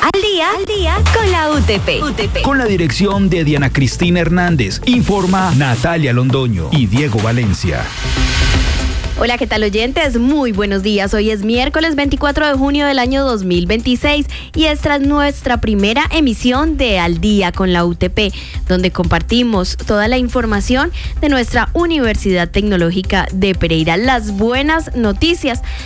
Al día con la UTP. Con la dirección de Diana Cristina Hernández. Informa Natalia Londoño y Diego Valencia. Hola, ¿qué tal, oyentes? Muy buenos días. Hoy es miércoles 24 de junio del año 2026 y esta es nuestra primera emisión de Al Día con la UTP, donde compartimos toda la información de nuestra Universidad Tecnológica de Pereira. Las buenas noticias